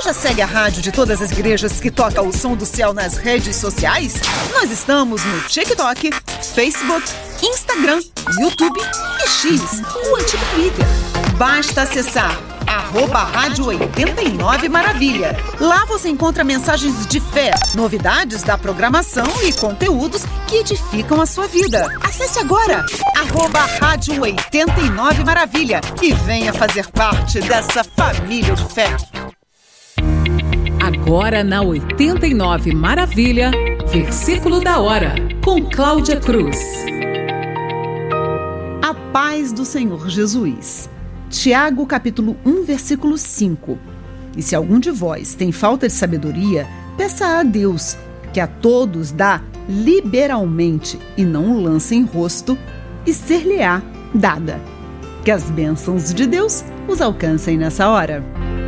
já segue a rádio de todas as igrejas que toca o som do céu nas redes sociais? Nós estamos no TikTok, Facebook, Instagram, YouTube e X, o antigo Twitter. Basta acessar @Rádio 89 Maravilha. Lá você encontra mensagens de fé, novidades da programação e conteúdos que edificam a sua vida. Acesse agora @Rádio 89 Maravilha e venha fazer parte dessa família de fé. Agora na 89 Maravilha, versículo da hora, com Cláudia Cruz. A paz do Senhor Jesus. Tiago, capítulo 1, versículo 5. E se algum de vós tem falta de sabedoria, peça a Deus, que a todos dá liberalmente e não o lança em rosto, e ser-lhe-á dada. Que as bênçãos de Deus os alcancem nessa hora.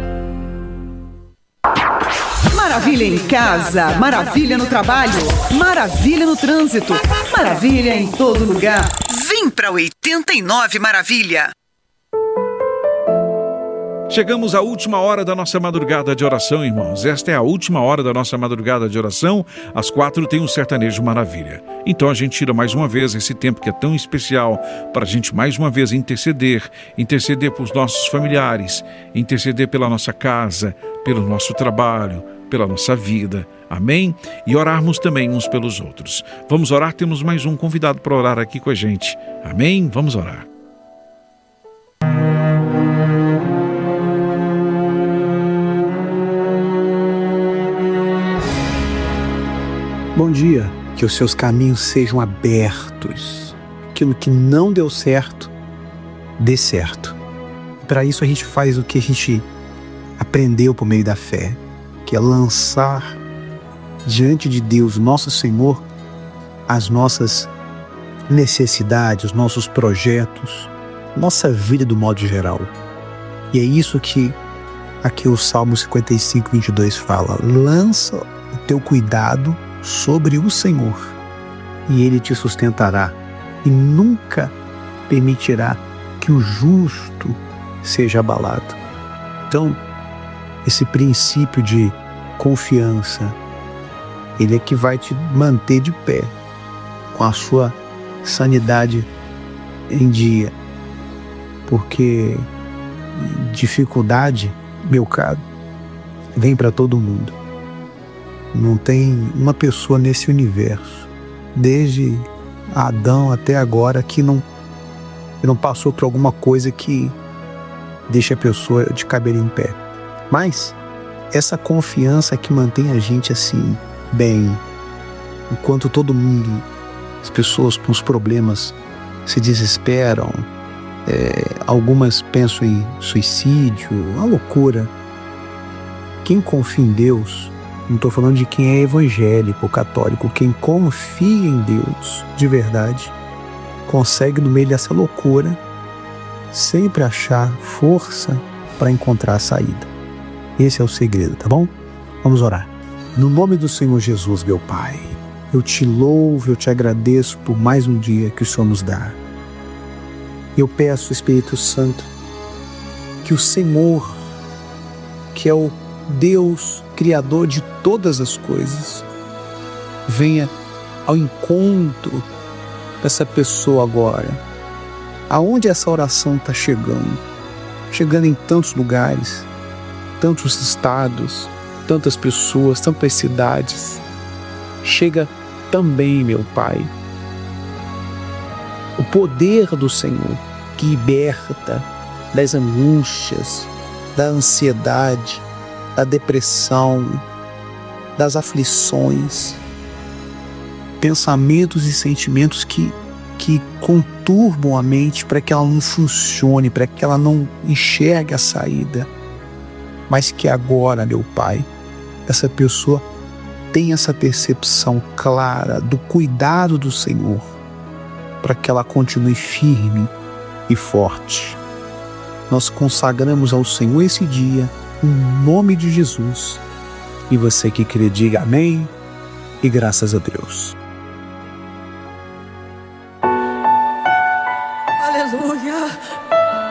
Maravilha em casa, maravilha no trabalho, maravilha no trânsito, maravilha em todo lugar. Vem pra 89 Maravilha. Chegamos à última hora da nossa madrugada de oração, irmãos. Esta é a última hora da nossa madrugada de oração. Às 4 tem um sertanejo maravilha. Então a gente tira mais uma vez esse tempo que é tão especial para a gente mais uma vez interceder pelos nossos familiares, interceder pela nossa casa, pelo nosso trabalho, pela nossa vida. Amém? E orarmos também uns pelos outros. Vamos orar, temos mais um convidado para orar aqui com a gente. Amém? Vamos orar. Bom dia, que os seus caminhos sejam abertos. Aquilo que não deu certo, dê certo. E para isso a gente faz o que a gente aprendeu por meio da fé, que é lançar diante de Deus, nosso Senhor, as nossas necessidades, os nossos projetos, nossa vida do modo geral. E é isso que aqui o Salmo 55, 22 fala. Lança o teu cuidado sobre o Senhor, e Ele te sustentará, e nunca permitirá que o justo seja abalado. Então, esse princípio de confiança, ele é que vai te manter de pé, com a sua sanidade em dia, porque dificuldade, meu caro, vem para todo mundo. Não tem uma pessoa nesse universo, desde Adão até agora, que não passou por alguma coisa que deixa a pessoa de cabelo em pé. Mas essa confiança que mantém a gente assim, bem, enquanto todo mundo, as pessoas com os problemas se desesperam, algumas pensam em suicídio, uma loucura. Quem confia em Deus, não estou falando de quem é evangélico ou católico, quem confia em Deus de verdade, consegue no meio dessa loucura sempre achar força para encontrar a saída. Esse é o segredo, tá bom? Vamos orar. No nome do Senhor Jesus, meu Pai, eu te louvo, eu te agradeço por mais um dia que o Senhor nos dá. Eu peço, Espírito Santo, que o Senhor, que é o Deus Criador de todas as coisas, venha ao encontro dessa pessoa agora. Aonde essa oração está chegando em tantos lugares, tantos estados, tantas pessoas, tantas cidades. Chega também, meu Pai, o poder do Senhor que liberta das angústias, da ansiedade, da depressão, das aflições, pensamentos e sentimentos que conturbam a mente para que ela não funcione, para que ela não enxergue a saída, mas que agora, meu Pai, essa pessoa tenha essa percepção clara do cuidado do Senhor, para que ela continue firme e forte. Nós consagramos ao Senhor esse dia, em nome de Jesus. E você que crê, diga amém e graças a Deus.